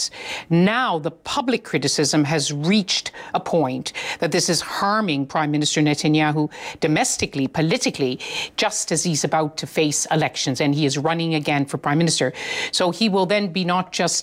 threats. Now the public criticism has reached a point that this is harming Prime Minister Netanyahu domestically, politically, just as he's about to face elections and he is running again for Prime Minister. So he will then be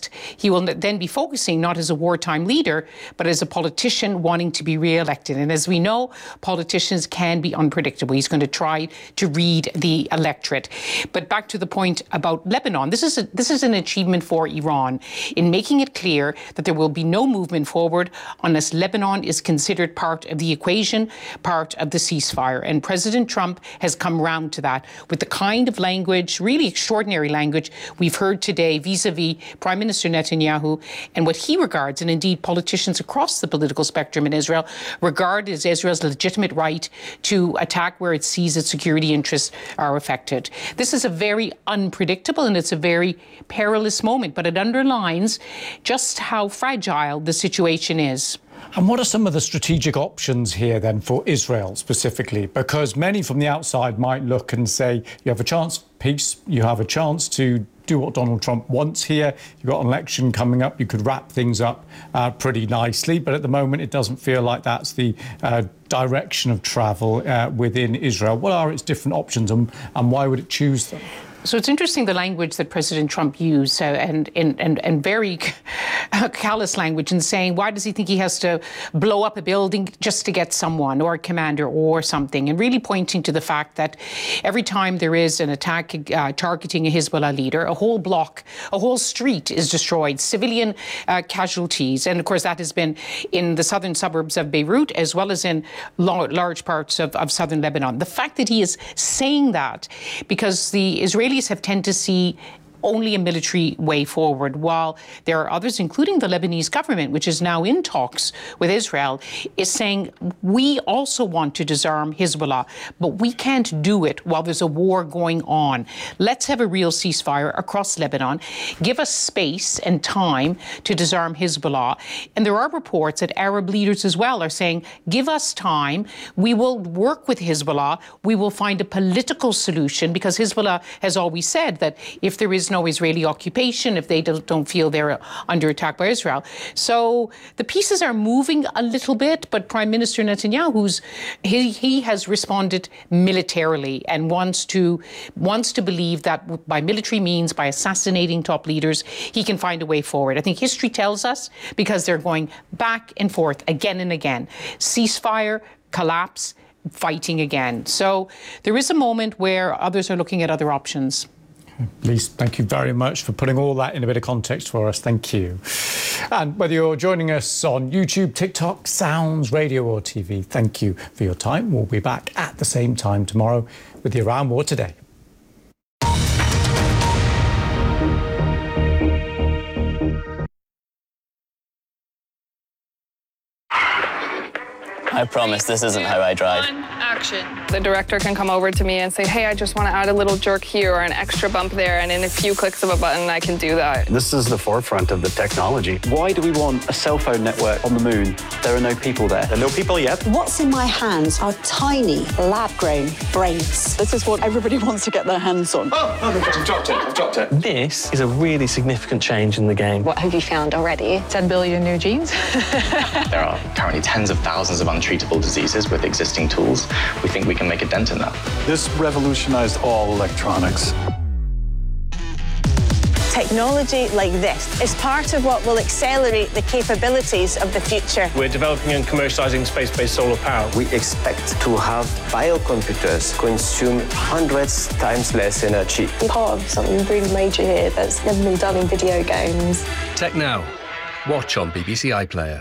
focusing not as a wartime leader, but as a politician wanting to be re-elected. And as we know, politicians can be unpredictable. He's going to try to read the electorate. But back to the point about Lebanon, this is an achievement for Iran in making it clear that there will be no movement forward unless Lebanon is considered part of the equation, part of the ceasefire. And President Trump has come round to that with the kind of language, really extraordinary language, we've heard today vis-a-vis Prime Minister Netanyahu and what he regards, and indeed politicians across the political spectrum in Israel, regard as Israel's legitimate right to attack where it sees its security interests are affected. This is a very unpredictable and it's a very perilous moment, but it underlines just how fragile the situation is. And what are some of the strategic options here then for Israel specifically? Because many from the outside might look and say, you have a chance for peace, you have a chance to do what Donald Trump wants here. You've got an election coming up, you could wrap things up pretty nicely. But at the moment, it doesn't feel like that's the direction of travel within Israel. What are its different options and why would it choose them? So it's interesting the language that President Trump used and very callous language in saying, why does he think he has to blow up a building just to get someone or a commander or something? And really pointing to the fact that every time there is an attack targeting a Hezbollah leader, a whole block, a whole street is destroyed, civilian casualties. And of course, that has been in the southern suburbs of Beirut, as well as in large parts of southern Lebanon. The fact that he is saying that because the Israelis have tended to see only a military way forward, while there are others, including the Lebanese government, which is now in talks with Israel, is saying, we also want to disarm Hezbollah, but we can't do it while there's a war going on. Let's have a real ceasefire across Lebanon. Give us space and time to disarm Hezbollah. And there are reports that Arab leaders as well are saying, give us time. We will work with Hezbollah. We will find a political solution, because Hezbollah has always said that if there is no Israeli occupation, if they don't feel they're under attack by Israel. So the pieces are moving a little bit, but Prime Minister Netanyahu, he has responded militarily and wants to believe that by military means, by assassinating top leaders, he can find a way forward. I think history tells us, because they're going back and forth again and again. Ceasefire, collapse, fighting again. So there is a moment where others are looking at other options. Lise, thank you very much for putting all that in a bit of context for us. Thank you. And whether you're joining us on YouTube, TikTok, Sounds, radio or TV, thank you for your time. We'll be back at the same time tomorrow with the Iran War Today. I promise this isn't how I drive. Action. The director can come over to me and say, hey, I just want to add a little jerk here or an extra bump there, and in a few clicks of a button, I can do that. This is the forefront of the technology. Why do we want a cell phone network on the moon? There are no people there. There are no people yet. What's in my hands are tiny, lab-grown brains. This is what everybody wants to get their hands on. Oh, I've dropped it. This is a really significant change in the game. What have you found already? 10 billion new genes. There are currently tens of thousands of untreatable diseases with existing tools. We think we can make a dent in that. This revolutionized all electronics. Technology like this is part of what will accelerate the capabilities of the future. We're developing and commercializing space-based solar power. We expect to have biocomputers consume hundreds times less energy. I'm part of something really major here that's never been done in video games. Tech Now. Watch on BBC iPlayer.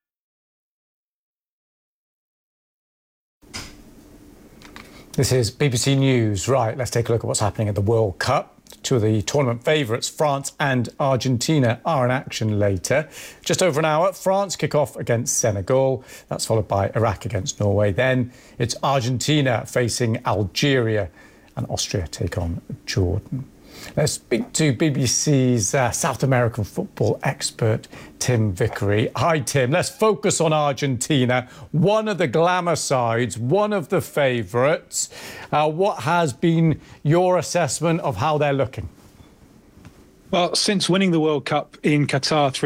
This is BBC News. Right, let's take a look at what's happening at the World Cup. Two of the tournament favourites, France and Argentina, are in action later. Just over an hour, France kick off against Senegal. That's followed by Iraq against Norway. Then it's Argentina facing Algeria, and Austria take on Jordan. Let's speak to BBC's South American football expert, Tim Vickery. Hi, Tim. Let's focus on Argentina, one of the glamour sides, one of the favourites. What has been your assessment of how they're looking? Well, since winning the World Cup in Qatar